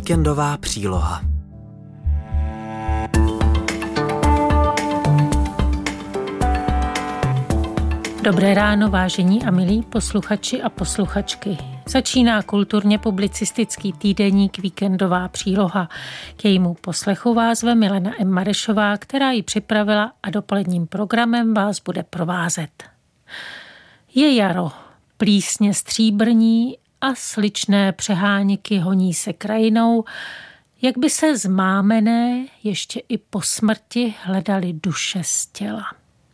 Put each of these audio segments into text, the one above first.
Víkendová příloha. Dobré ráno, vážení a milí posluchači a posluchačky. Začíná kulturně publicistický týdeník Víkendová příloha. K jejímu poslechu vás zve Milena M. Marešová, která ji připravila a dopoledním programem vás bude provázet. Je jaro, plísně stříbrní a sličné přehániky honí se krajinou, jak by se zmámené ještě i po smrti hledali duše z těla.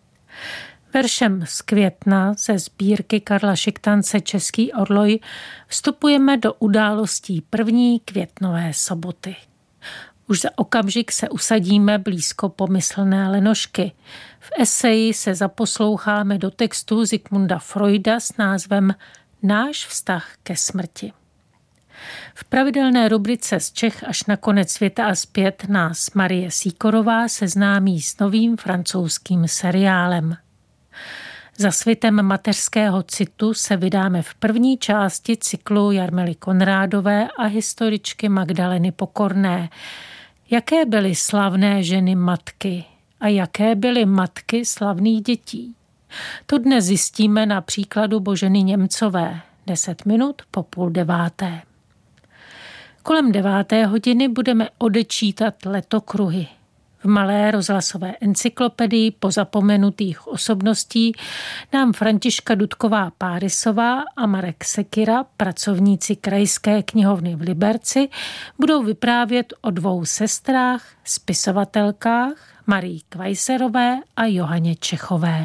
Veršem z května ze sbírky Karla Šiktance Český orloj vstupujeme do událostí první květnové soboty. Už za okamžik se usadíme blízko pomyslné lenošky. V eseji se zaposloucháme do textu Sigmunda Freuda s názvem Náš vztah ke smrti. V pravidelné rubrice Z Čech až na konec světa a zpět nás Marie Sýkorová seznámí s novým francouzským seriálem. Za svitem mateřského citu se vydáme v první části cyklu Jarmily Konrádové a historičky Magdaleny Pokorné. Jaké byly slavné ženy matky a jaké byly matky slavných dětí? To dnes zjistíme na příkladu Boženy Němcové, 10 minut po 8:30. Kolem 9. hodiny budeme odečítat letokruhy. V malé rozhlasové encyklopedii pozapomenutých osobností nám Františka Dudková Párisová a Marek Sekyra, pracovníci Krajské knihovny v Liberci, budou vyprávět o dvou sestrách, spisovatelkách Marii Kvajserové a Johaně Čechové.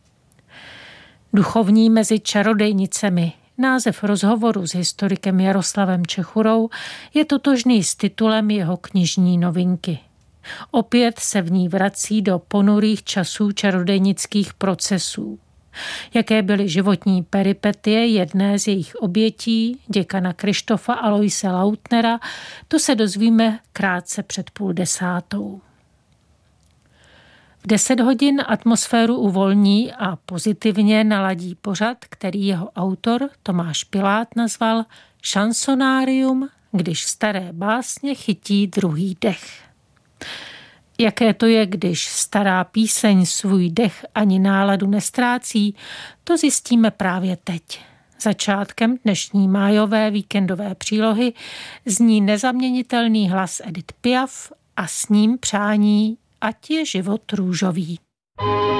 Duchovní mezi čarodejnicemi. Název rozhovoru s historikem Jaroslavem Čechurou je totožný s titulem jeho knižní novinky. Opět se v ní vrací do ponurých časů čarodejnických procesů. Jaké byly životní peripetie jedné z jejich obětí, děkana Krištofa Aloise Lautnera, to se dozvíme krátce před 9:30. V 10 hodin atmosféru uvolní a pozitivně naladí pořad, který jeho autor Tomáš Pilát nazval Šansonárium, když staré básně chytí druhý dech. Jaké to je, když stará píseň svůj dech ani náladu nestrácí, to zjistíme právě teď. Začátkem dnešní májové víkendové přílohy zní nezaměnitelný hlas Edith Piaf a s ním přání, ať je život růžový.